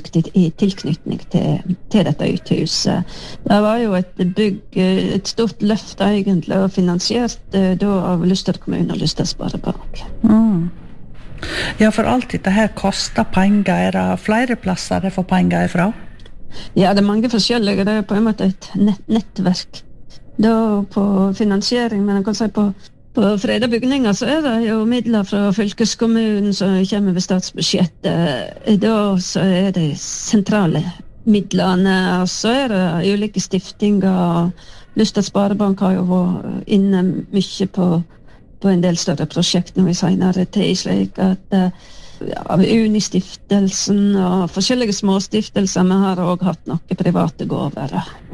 bygd i tilknytning til dette uthuset. Det var jo et stort løft egentlig, og finansiert da av Luster kommune og Luster Sparebank. Ja, for alt dette her koster penger. Det flere plasser det får penger ifra? Ja, det mange forskjellige. Det på en måte et nettverk da på finansiering, men jeg kan si på freda bygninger så det jo midler fra fylkeskommunen som kommer ved statsbudsjettet. Da så det sentrale midlene, og så det ulike stiftinger. Luster Sparebank har jo vært inne mye på en del større prosjekter nå i senere tid, slik at av Unistiftelsen og forskjellige småstiftelser, men har også hatt noen private gåver.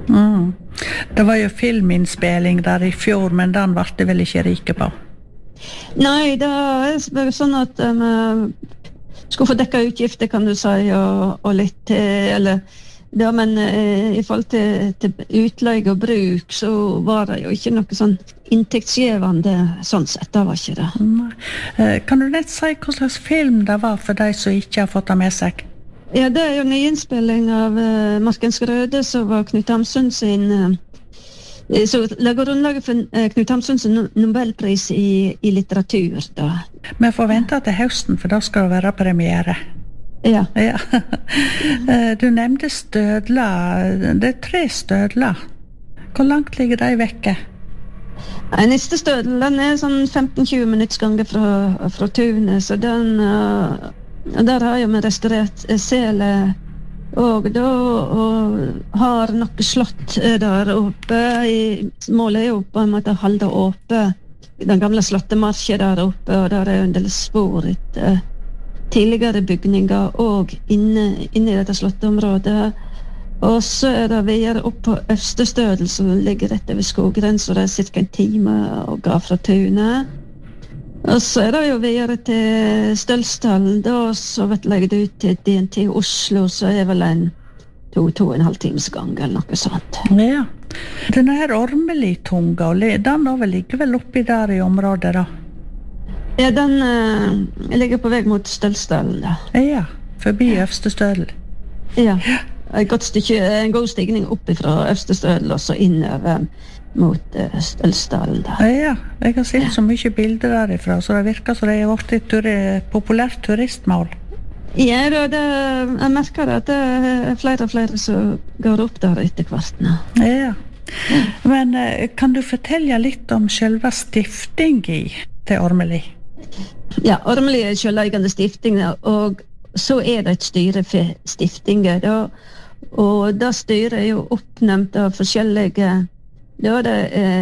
Det var jo filminnspilling der i fjor, men den var det vel ikke rike på? Nei, det sånn at skulle få dekka utgifter, kan du si, og litt til, eller ja, men i forhold til utleie og bruk, så var det jo ikke noe sånn inntektsgivende sånn sett, det var ikke det. Kan du nett si hva slags film det var for de som ikke har fått det med seg? Ja, det jo nyinnspilling av Markens Grøde, som var Knut Hamsun sin, så lager grunnlaget for Knut Hamsun sin Nobelpris i litteratur da. Vi får vente til høsten, for da skal det være premiere. Ja. Du nevnte stødler. Det 3 stødler. Hvor langt ligger de vekke? Neste stødel, den sånn 15-20 minutts gange fra tunet, så den der har jo vi restaurert sele og da har noe slott der oppe. Målet jo på en måte å holde oppe den gamle slottemarken der oppe, og der jo en del spor etter tidligere bygninger og inne i dette slottområdet. Og så det videre opp på Øverstestødel, som ligger rett over skoggrensen, og det cirka en time å gå fra tunet. Og så det jo videre til Stølsdalen, da, så vet jeg det ut til DNT i Oslo, så vel en 2,5 times gang, eller noe sånt. Ja. Denne her Ormeli-tunga, den da ligger vel oppi der i området da? Ja, den ligger på vei mot Stølsdalen da. Ja, forbi Øverstestødel. Ja, en god stigning opp fra Øverstestødel og så innover mot Stølsdalen da. Ja, jeg har sett så mye bilder derifra, så det virker som det har vært et populært turistmål. Ja, jeg merker at det flere og flere som går opp der etter hvert nå. Ja, men kan du fortelle litt om selve stiftingen til Ormeli? Ja, Ormeli selveiende stifting, og så det et styre for stiftinger da, og da styret jo oppnevnt av forskjellige. Da det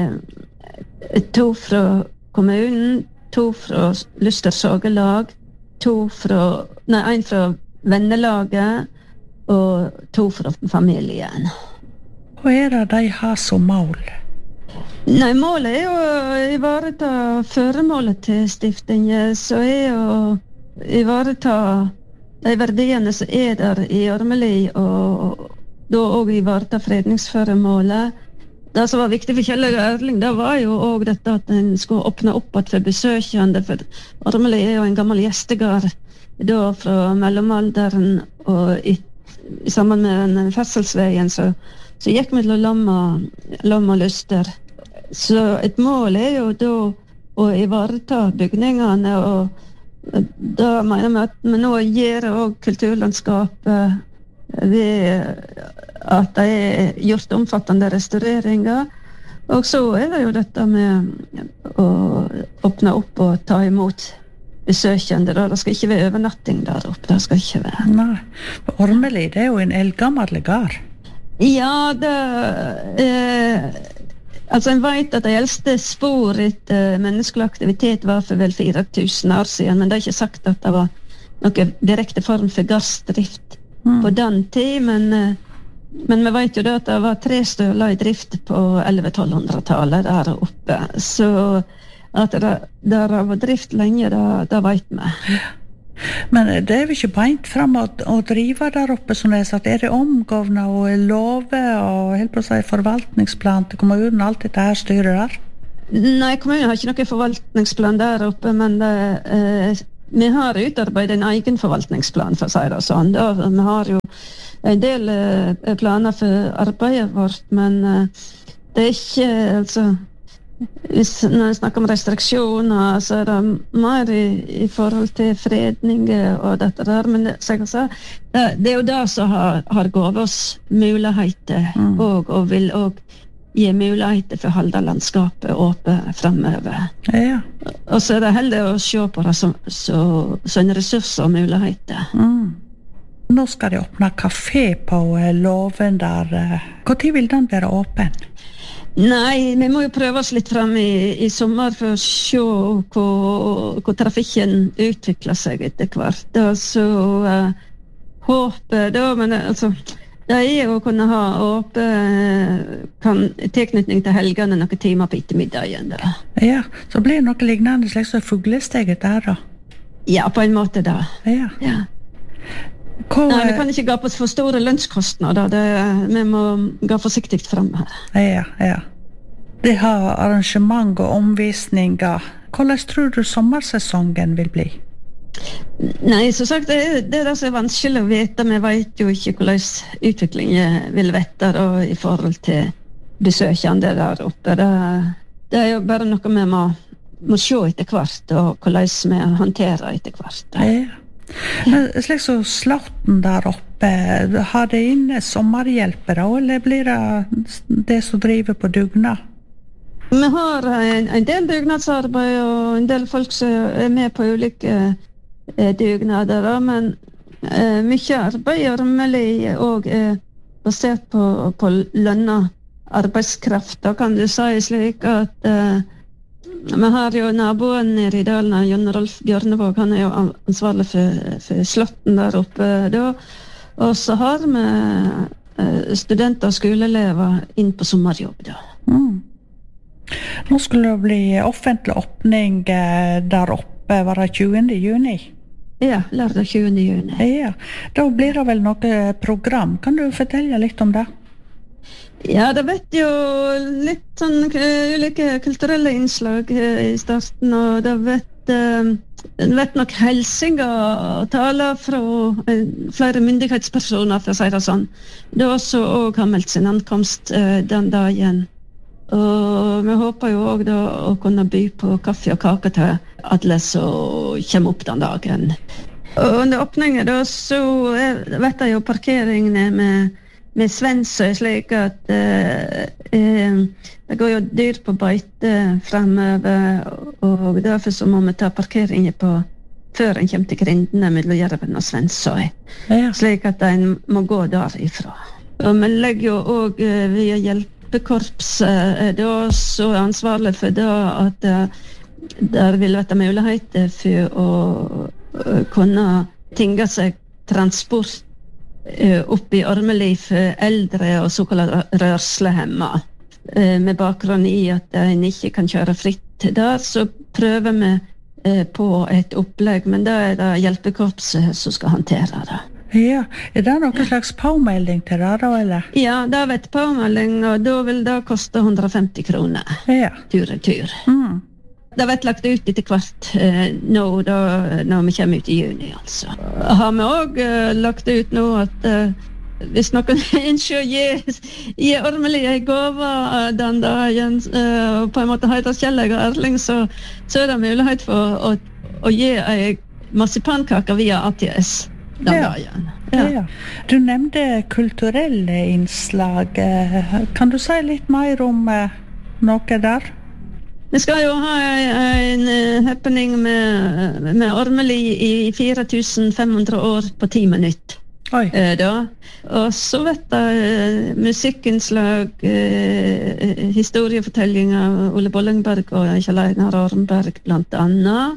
2 fra kommunen, 2 fra Luster Sagelag, 1 fra vennelaget og 2 fra familien. Hva det de har som mål? Nei, målet jo å ivareta føremålet til stiftingen, så å ivareta de verdiene som der i Ormeli, og da også ivareta fredningsføremålet. Det som var viktig for Kjell og Erling, det var jo også dette at en skulle åpne opp for besøkende, for Ormeli jo en gammel gjestegard da fra mellomalderen, og sammen med den ferdselsveien så gikk vi til Lam og Luster. Så et mål jo da å ivareta bygningene, og da mener vi at vi nå gir også kulturlandskapet ved at det gjort omfattende restaureringer. Og så det jo dette med å åpne opp og ta imot besøkende. Det skal ikke være overnatting der oppe. Det skal ikke være. Nei, Ormeli, det jo en eldgammel gard. Ja, altså en vet at de eldste spor etter menneskelig aktivitet var for vel 4000 år siden, men det ikke sagt at det var noen direkte form for gardsdrift på den tid, men vi vet jo da at det var 3 støler i drift på 1100-1200-tallet der oppe, så at det var drift lenge, det vet vi. Men det jo ikke beint fram å drive der oppe, som det sagt. Det omgående og love og helt på å si forvaltningsplan til kommunen, alt dette her styrer der? Nei, kommunen har ikke noen forvaltningsplan der oppe, men vi har utarbeidet en egen forvaltningsplan, for å si det sånn. Vi har jo en del planer for arbeidet vårt, men det ikke, altså, når jeg snakker om restriksjoner, så det mer i forhold til fredning og dette der, men det jo det som har gått oss muligheter, og vil også gi muligheter for å holde landskapet åpent fremover. Ja. Og så det heller å se på det som en ressurs og muligheter. Nå skal de åpne kafé på Låven der. Hvor tid vil den være åpen? Nei, vi må jo prøve oss litt frem i sommer for å se hvor trafikken utvikler seg etter hvert. Så håper da, men altså, det jo å kunne ha tilknytning til helgene noen timer på ettermiddagen. Ja, så blir det noe lignende slags fuglesteget der da? Ja, på en måte da. Ja. Nei, vi kan ikke gå på for store lønnskostnader. Vi må gå forsiktig frem her. Ja. De har arrangement og omvisninger. Hvordan tror du sommersesongen vil bli? Nei, som sagt, det det som vanskelig å vite. Vi vet jo ikke hvordan utviklingen vil vette i forhold til besøkende der oppe. Det jo bare noe vi må se etter hvert, og hvordan vi håndterer etter hvert. Ja. Slik så Slåtten der oppe, har det inne sommerhjelpere, eller blir det som driver på dugnad? Vi har en del dugnadsarbeid og en del folk som med på ulike dugnader, men mye arbeid normelig og basert på lønna arbeidskraft. Da kan du si slik at vi har jo naboen nede i dalen, Jon Rolf Bjørnevåg, han jo ansvarlig for Slåtten der oppe da. Og så har vi studenter og skoleelever inn på sommerjobb da. Nå skulle det bli offentlig åpning der oppe, var det 20. juni? Ja, lørdag 20. juni. Ja, da blir det vel noe program. Kan du fortelle litt om det? Ja, det vet jo litt sånn ulike kulturelle innslag i starten, og det vet nok helsinger og taler fra flere myndighetspersoner, for å si det sånn. Det også også har meldt sin ankomst den dagen. Og vi håper jo også da å kunne by på kaffe og kake til alle som kommer opp den dagen. Og under åpningen da, så vet jeg jo parkeringene med Svensøy, slik at det går jo dyr på beite fremover, og derfor så må vi ta parkeringen før en kommer til grindene mellom Jerven og Svensøy, slik at en må gå derifra. Og vi legger jo også via hjelpekorpset da, så ansvarlig for det at der vil være muligheter for å kunne tinge seg transport opp i Ormeli for eldre og såkalt rørslehemma. Med bakgrunn i at en ikke kan kjøre fritt der, så prøver vi på et opplegg, men da det hjelpekorpset som skal håndtere det. Ja, det noen slags påmelding til det da, eller? Ja, det vet påmelding, og da vil det koste 150 kroner. Ja. Tur. Det vet lagt ut etter hvert nå, når vi kommer ut i juni, altså. Har vi også lagt ut nå at hvis noen ønsker å gi Ormeli en gave den dagen, og på en måte heter Kjelleg og Erling, så det mulighet for å gi en marsipankake via ATS den dagen. Ja. Du nevnte kulturelle innslag. Kan du si litt mer om noe der? Vi skal jo ha en happening med Ormeli i 4500 år på 10 minutter. Da. Og så vet jeg musikkinnslag, historiefortellinger av Ole Bollengberg og Kjell Einar Ormberg blant annet.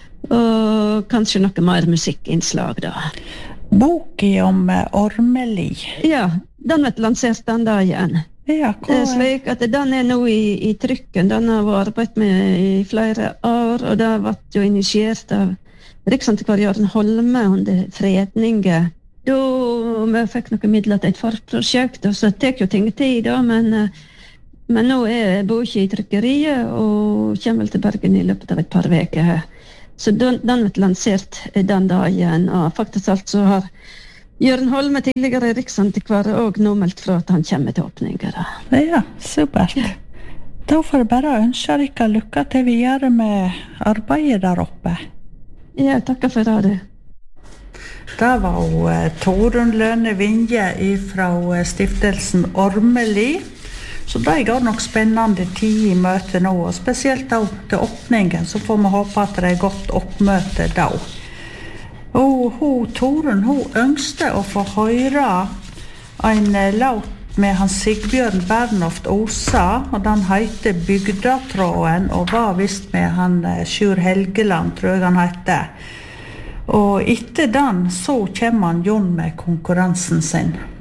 Og kanskje noe mer musikkinnslag da. Boken om Ormeli. Ja, den vet lansert den dagen. Ja, slik at den nå i trykken. Den har vært arbeidet med i flere år, og det ble jo initiert av Riksantikvar Jørgen Holme under fredningen. Da vi fikk noen midler til et forprosjekt, og så tek jo ting tid da, men nå boken i trykkeriet og kommer vel til Bergen i løpet av et par veker. Så den ble lansert den dagen, og faktisk alt så har Jørn Holme, tidligere riksantikvar, og nå meldt fra at han kommer til åpninger. Ja, supert. Da får jeg bare ønske dere lykke til videre med arbeidet der oppe. Ja, takker for det. Det var Torunn Lønne Vinje fra stiftelsen Ormeli. Så det går nok spennende tid i møtet nå, og spesielt da til åpningen, så får vi håpe at det godt oppmøte da. Og Torunn, ønskte å få høre en låt med hans Sigbjørn Bernhoft Osa, og den heter Bygdatråden, og var vist med han Sjur Helgeland, tror jeg han heter. Og etter den så kommer han Jon med konkurransen sin.